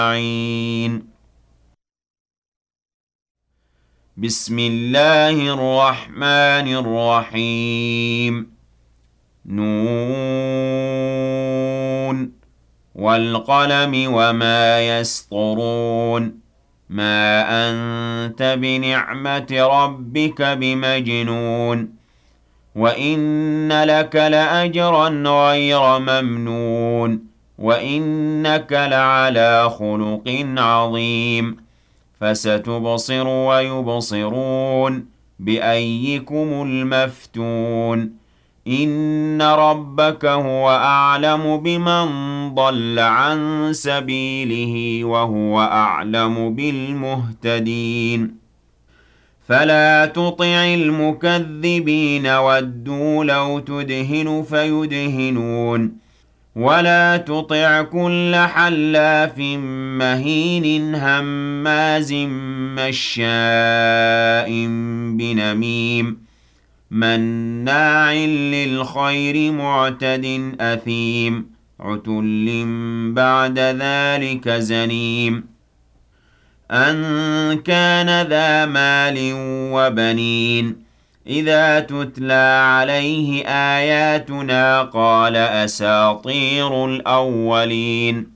أجمعين. بسم الله الرحمن الرحيم. نون والقلم وما يسطرون. ما أنت بنعمة ربك بمجنون. وإن لك لأجرا غير ممنون. وإنك لعلى خلق عظيم. فستبصر ويبصرون بأيكم المفتون. إن ربك هو أعلم بمن ضل عن سبيله وهو أعلم بالمهتدين. فلا تطع المكذبين ودوا لو تدهن فيدهنون. ولا تطع كل حلاف مهين هماز مشاء بنميم مناع للخير معتد أثيم عتل بعد ذلك زنيم أن كان ذا مال وبنين. إذا تتلى عليه آياتنا قال أساطير الأولين.